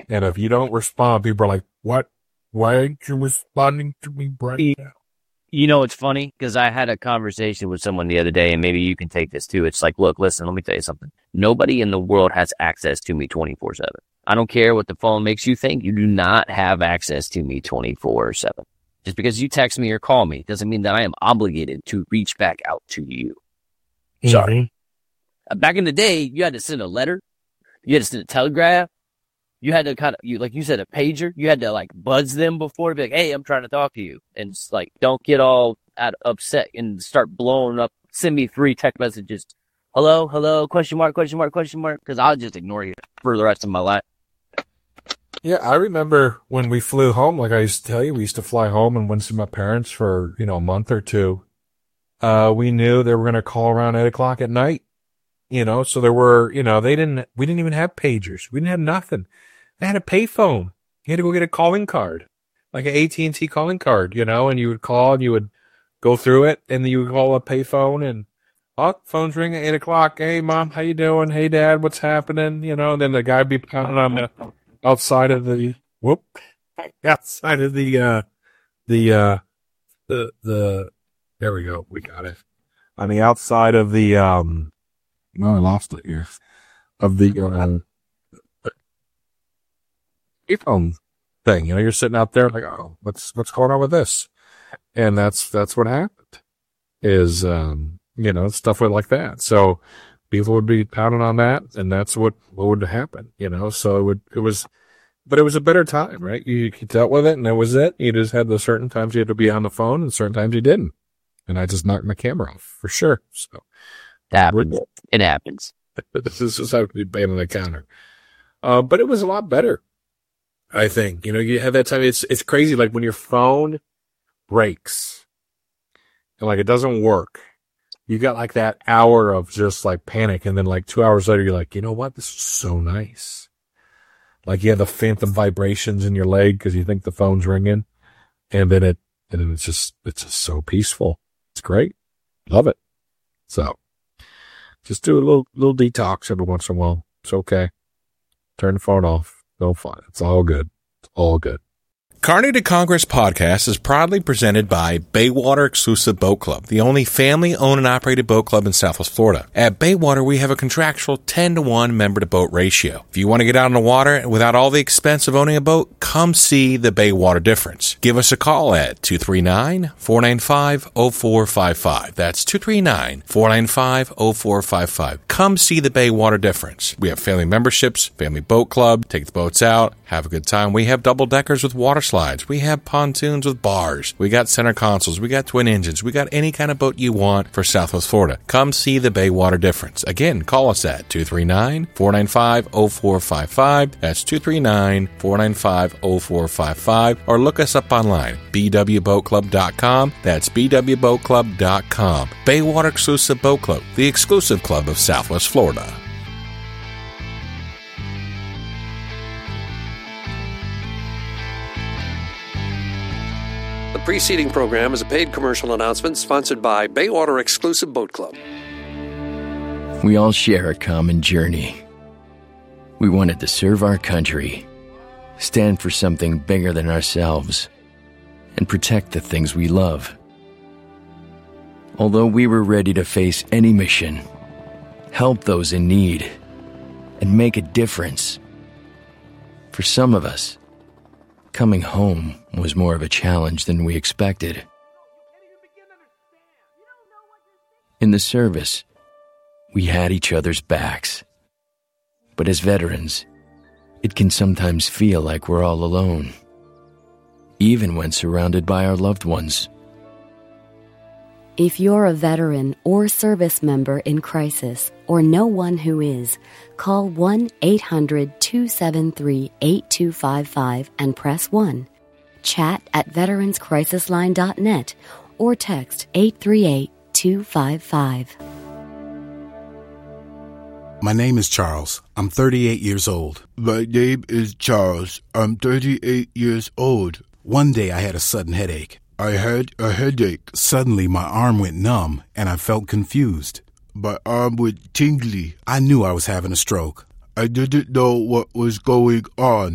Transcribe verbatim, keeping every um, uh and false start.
And if you don't respond, people are like, what? Why aren't you responding to me right now? You know, it's funny because I had a conversation with someone the other day, and maybe you can take this too. It's like, look, listen, let me tell you something. Nobody in the world has access to me twenty-four seven. I don't care what the phone makes you think. You do not have access to me twenty-four seven. Just because you text me or call me doesn't mean that I am obligated to reach back out to you. Mm-hmm. Sorry. Back in the day, you had to send a letter. You had to send a telegraph. You had to kind of, you like you said, a pager. You had to like buzz them before to be like, hey, I'm trying to talk to you. And it's like, don't get all out, upset and start blowing up. Send me three text messages. Hello, hello, question mark, question mark, question mark. Because I'll just ignore you for the rest of my life. Yeah, I remember when we flew home, like I used to tell you, we used to fly home and went to my parents for, you know, a month or two. Uh, we knew they were going to call around eight o'clock at night, you know, so there were, you know, they didn't, we didn't even have pagers. We didn't have nothing. They had a payphone. You had to go get a calling card, like an A T and T calling card, you know, and you would call and you would go through it and then you would call a payphone and, oh, phone's ringing at eight o'clock. Hey, Mom, how you doing? Hey, Dad, what's happening? You know, and then the guy would be pounding on the outside of the, whoop, outside of the, uh, the, uh, the, the, there we go. We got it. On the outside of the, um, no, I lost it here. Of the, uh, phone thing. You know, you're sitting out there like, oh, what's, what's going on with this? And that's, that's what happened is, um, you know, stuff like that. So people would be pounding on that and that's what, what would happen, you know? So it would, it was, but it was a better time, right? You, you dealt with it and that was it. You just had the certain times you had to be on the phone and certain times you didn't. And I just knocked my camera off for sure. So it happens. It happens. This is just how to be banging on the counter. Uh, but it was a lot better. I think, you know, you have that time. It's, it's crazy. Like when your phone breaks and like it doesn't work, you got like that hour of just like panic. And then like two hours later, you're like, you know what? This is so nice. Like you have the phantom vibrations in your leg because you think the phone's ringing. And then it, and then it's just, it's just so peaceful. It's great. Love it. So just do a little, little detox every once in a while. It's okay. Turn the phone off. No fun. It's all good. It's all good. Carney to Congress podcast is proudly presented by Baywater Exclusive Boat Club, the only family-owned and operated boat club in Southwest Florida. At Baywater, we have a contractual ten to one member-to-boat ratio. If you want to get out on the water without all the expense of owning a boat, come see the Baywater difference. Give us a call at two three nine, four nine five, zero four five five. That's two three nine, four nine five, zero four five five. Come see the Baywater difference. We have family memberships, family boat club, take the boats out, have a good time. We have double-deckers with water slides. We have pontoons with bars. We got center consoles. We got twin engines. We got any kind of boat you want for Southwest Florida. Come see the Baywater difference. Again, call us at two three nine, four nine five, zero four five five. That's two three nine, four nine five, zero four five five. Or look us up online, b w boat club dot com. That's b w boat club dot com. Baywater Exclusive Boat Club, the exclusive club of Southwest Florida. The preceding program is a paid commercial announcement sponsored by Baywater Exclusive Boat Club. We all share a common journey. We wanted to serve our country, stand for something bigger than ourselves, and protect the things we love. Although we were ready to face any mission, help those in need, and make a difference, for some of us, coming home was more of a challenge than we expected. In the service, we had each other's backs. But as veterans, it can sometimes feel like we're all alone, even when surrounded by our loved ones. If you're a veteran or service member in crisis or know one who is, call one eight hundred, two seven three, eight two five five and press one. Chat at veterans crisis line dot net or text eight three eight, two five five. My name is Charles. I'm thirty-eight years old. My name is Charles. I'm thirty-eight years old. One day I had a sudden headache. I had a headache. Suddenly my arm went numb and I felt confused. My arm went tingly. I knew I was having a stroke. I didn't know what was going on.